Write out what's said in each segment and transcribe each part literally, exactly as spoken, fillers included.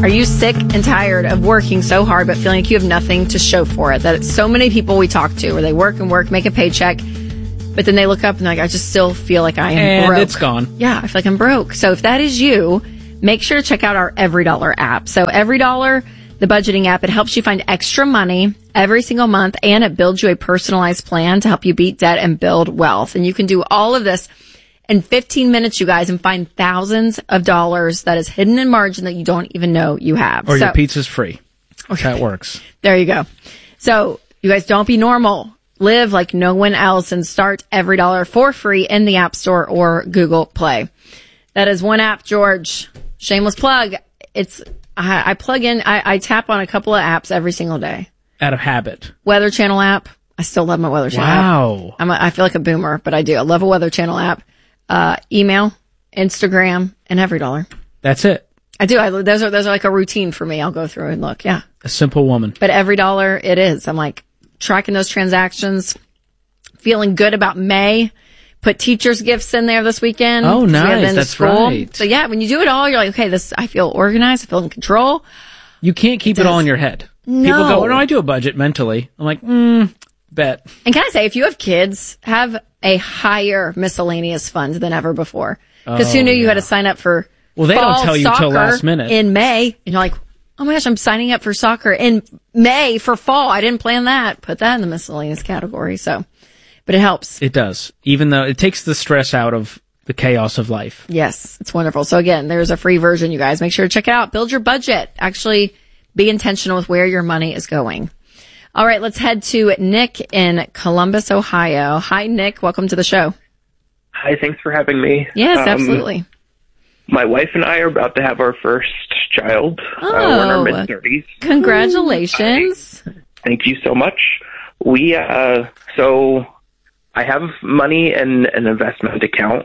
Are you sick and tired of working so hard but feeling like you have nothing to show for it? That so many people we talk to where they work and work, make a paycheck, but then they look up and they're like, I just still feel like I am and broke. And it's gone. Yeah, I feel like I'm broke. So if that is you, make sure to check out our EveryDollar app. So EveryDollar, the budgeting app, it helps you find extra money every single month, and it builds you a personalized plan to help you beat debt and build wealth. And you can do all of this in fifteen minutes, you guys, and find thousands of dollars that is hidden in margin that you don't even know you have. Or so, your pizza's free. That works. There you go. So you guys, don't be normal. Live like no one else and start EveryDollar for free in the App Store or Google Play. That is one app, George. Shameless plug. It's I, I plug in, I, I tap on a couple of apps every single day. Out of habit. Weather Channel app. I still love my Weather Channel wow. app. Wow. I'm a, I feel like a boomer, but I do. I love a Weather Channel app. Uh, email, Instagram, and EveryDollar. That's it. I do. I, those are those are like a routine for me. I'll go through and look. Yeah. A simple woman. But EveryDollar, it is. I'm like tracking those transactions, feeling good about May. Put teachers' gifts in there this weekend. Oh, nice. That's school. Right. So yeah, when you do it all, you're like, okay, this, I feel organized. I feel in control. You can't keep it, it all in your head. No. People go, oh, no, I do a budget mentally. I'm like, mm, bet. And can I say, if you have kids, have a higher miscellaneous fund than ever before. Because oh, who knew you yeah. had to sign up for Well, they fall don't tell you till last minute. In May. And you're like, oh my gosh, I'm signing up for soccer in May for fall. I didn't plan that. Put that in the miscellaneous category. So, but it helps. It does. Even though it takes the stress out of the chaos of life. Yes, it's wonderful. So again, there's a free version, you guys. Make sure to check it out. Build your budget. Actually, be intentional with where your money is going. All right, let's head to Nick in Columbus, Ohio. Hi, Nick. Welcome to the show. Hi, thanks for having me. Yes, um, absolutely. My wife and I are about to have our first child. Oh, uh, we're in our mid-thirties. Congratulations. I, thank you so much. We, uh, so I have money in an investment account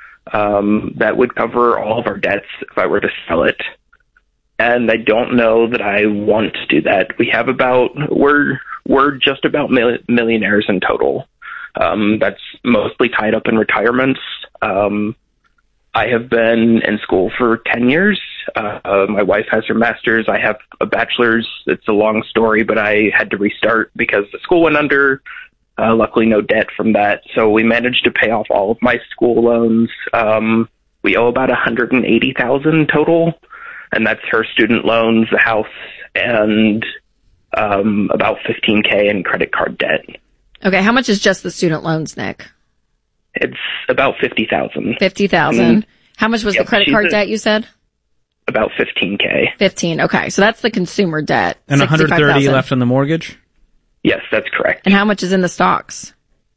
um, that would cover all of our debts if I were to sell it. And I don't know that I want to do that. We have about, we're, we're just about mil- millionaires in total. Um, that's mostly tied up in retirements. Um, I have been in school for ten years. Uh, my wife has her master's. I have a bachelor's. It's a long story, but I had to restart because the school went under. Uh, luckily, no debt from that. So we managed to pay off all of my school loans. Um, we owe about one hundred eighty thousand dollars total, and that's her student loans, the house, and um, about fifteen thousand in credit card debt. Okay, how much is just the student loans, Nick? It's about fifty thousand dollars. fifty thousand dollars. How much was yep, the credit card a, debt you said? About fifteen thousand. fifteen, okay. So that's the consumer debt. And one hundred thirty left on the mortgage? Yes, that's correct. And how much is in the stocks?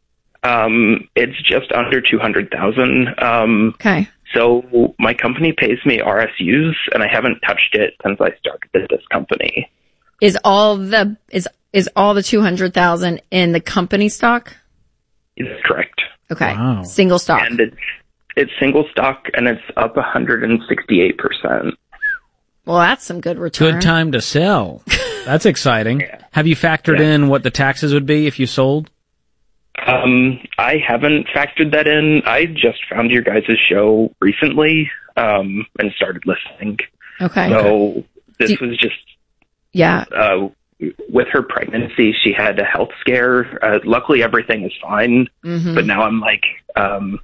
Um, it's just under two hundred thousand. Um, okay. So my company pays me R S Us, and I haven't touched it since I started this company. Is all the is is all the two hundred thousand in the company stock? That's correct. Okay. Wow. Single stock. And it's it's single stock, and it's up one hundred sixty-eight percent. Well, that's some good return. Good time to sell. That's exciting. Yeah. Have you factored yeah. in what the taxes would be if you sold? Um, I haven't factored that in. I just found your guys' show recently, um, and started listening. Okay. So this you, was just, yeah. Uh, with her pregnancy, she had a health scare. Uh, luckily, everything is fine. Mm-hmm. But now I'm like, um,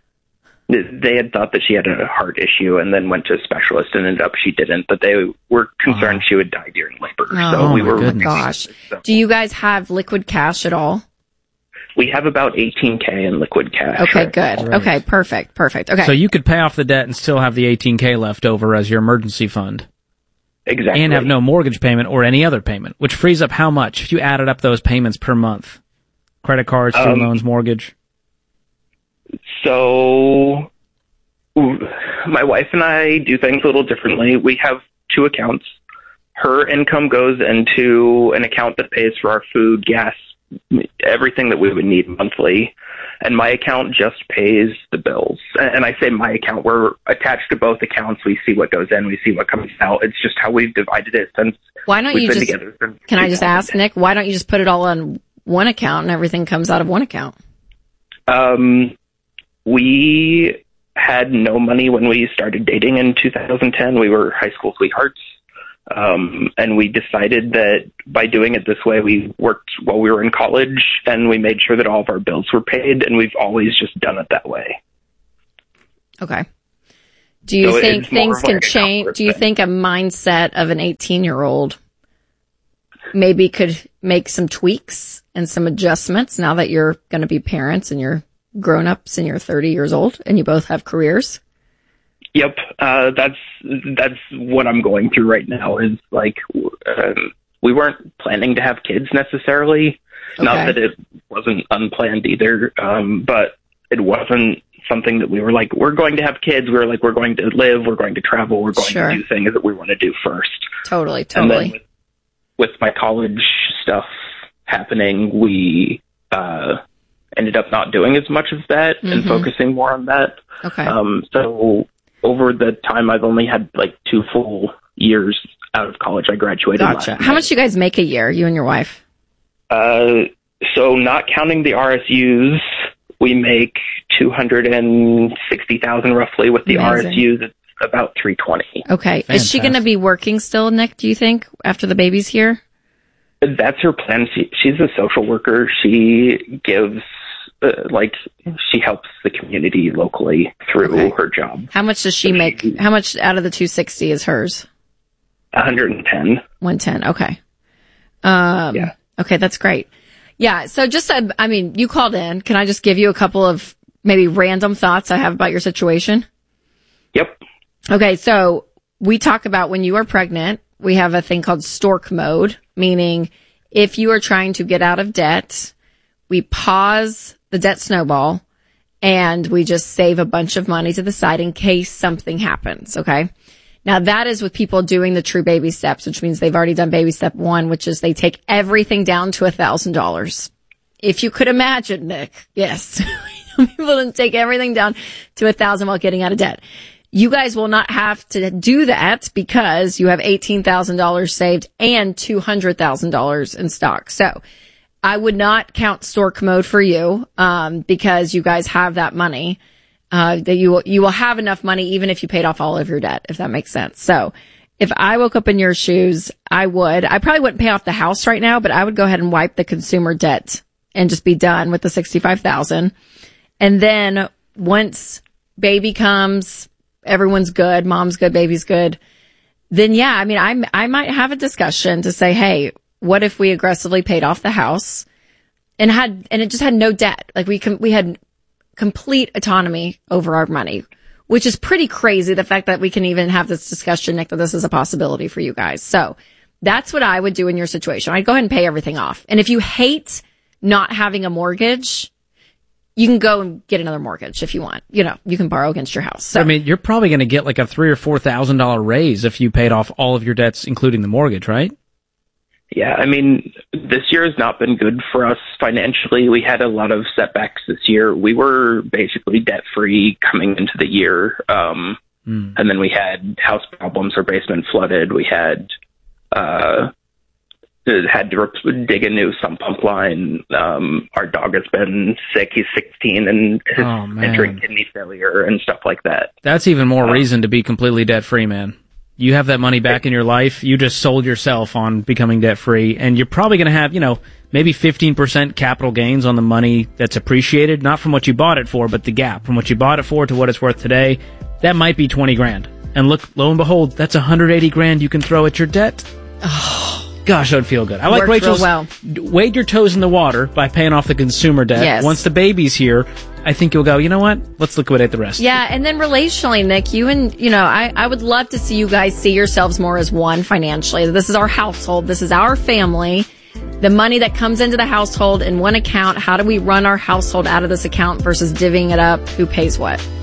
they had thought that she had a heart issue and then went to a specialist and ended up she didn't. But they were concerned wow. she would die during labor. Oh, so we my were. Goodness. Gosh. So. Do you guys have liquid cash at all? We have about eighteen thousand in liquid cash. Okay, right good. Right. Okay, perfect, perfect. Okay. So you could pay off the debt and still have the eighteen thousand left over as your emergency fund. Exactly. And have no mortgage payment or any other payment, which frees up how much if you added up those payments per month? Credit cards, student um, loans, mortgage? So my wife and I do things a little differently. We have two accounts. Her income goes into an account that pays for our food, gas, everything that we would need monthly. And my account just pays the bills. And I say my account, we're attached to both accounts. We see what goes in, we see what comes out. It's just how we've divided it since why don't we've you been just, together. Can I just ask, Nick, why don't you just put it all on one account and everything comes out of one account? Um, we had no money when we started dating in two thousand ten. We were high school sweethearts. Um, and we decided that by doing it this way, we worked while we were in college, and we made sure that all of our bills were paid, and we've always just done it that way. Okay. Do you So think it's more things of can like a change? comfort Do you thing. think a mindset of an eighteen-year-old maybe could make some tweaks and some adjustments now that you're going to be parents and you're grown-ups and you're thirty years old and you both have careers? Yep, uh, that's that's what I'm going through right now. Is like um, we weren't planning to have kids necessarily. Okay. Not that it wasn't unplanned either, um, but it wasn't something that we were like, we're going to have kids. We were like, we're going to live, we're going to travel, we're going Sure. to do things that we want to do first. Totally, And totally. then with, with my college stuff happening, we uh, ended up not doing as much of that Mm-hmm. and focusing more on that. Okay. Um, so over the time, I've only had like two full years out of college. I graduated Gotcha. last How May. much do you guys make a year, you and your wife? Uh, so not counting the R S Us, we make two hundred sixty thousand roughly. With the Amazing. R S Us, it's about three twenty. Okay. Is she Fantastic. going to be working still, Nick, do you think, after the baby's here? That's her plan. She, she's a social worker. She gives, uh, like, she helps the community locally through Okay. her job. How much does she make? How much out of the two sixty is hers? one hundred ten. one ten. Okay. Um, Yeah. Okay, that's great. Yeah. So just, uh, I mean, you called in. Can I just give you a couple of maybe random thoughts I have about your situation? Yep. Okay. So we talk about when you are pregnant, we have a thing called stork mode, meaning if you are trying to get out of debt, we pause the debt snowball and we just save a bunch of money to the side in case something happens. Okay. Now that is with people doing the true baby steps, which means they've already done baby step one, which is they take everything down to a thousand dollars. If you could imagine, Nick, yes, people didn't take everything down to a thousand while getting out of debt. You guys will not have to do that because you have eighteen thousand dollars saved and two hundred thousand dollars in stock. So I would not count stork mode for you, um, because you guys have that money. Uh, that you will, you will have enough money even if you paid off all of your debt, if that makes sense. So if I woke up in your shoes, I would, I probably wouldn't pay off the house right now, but I would go ahead and wipe the consumer debt and just be done with the sixty-five thousand. And then once baby comes, everyone's good, mom's good, baby's good. Then yeah, I mean, I, I might have a discussion to say, hey, what if we aggressively paid off the house and had, and it just had no debt? Like we can, we had complete autonomy over our money, which is pretty crazy. The fact that we can even have this discussion, Nick, that this is a possibility for you guys. So that's what I would do in your situation. I'd go ahead and pay everything off. And if you hate not having a mortgage, you can go and get another mortgage if you want. You know, you can borrow against your house. So I mean, you're probably going to get like a three or four thousand dollar raise if you paid off all of your debts, including the mortgage, right? Yeah, I mean, this year has not been good for us financially. We had a lot of setbacks this year. We were basically debt-free coming into the year. Um, Mm. And then we had house problems. Our basement flooded. We had uh, had to re- dig a new sump pump line. Um, our dog has been sick. He's sixteen and is Oh, man. entering kidney failure and stuff like that. That's even more Uh, reason to be completely debt free, man. You have that money back in your life. You just sold yourself on becoming debt free, and you're probably going to have, you know, maybe fifteen percent capital gains on the money that's appreciated, not from what you bought it for, but the gap from what you bought it for to what it's worth today. That might be twenty grand. And look, lo and behold, that's one hundred eighty grand you can throw at your debt. Oh, gosh, that would feel good. I like Worked real Rachel's well. wade your toes in the water by paying off the consumer debt. Yes. Once the baby's here, I think you'll go, you know what? Let's liquidate the rest. yeah, and then relationally, Nick, you and, you know, I, I would love to see you guys see yourselves more as one financially. This is our household. This is our family. The money that comes into the household in one account, how do we run our household out of this account versus divvying it up? Who pays what?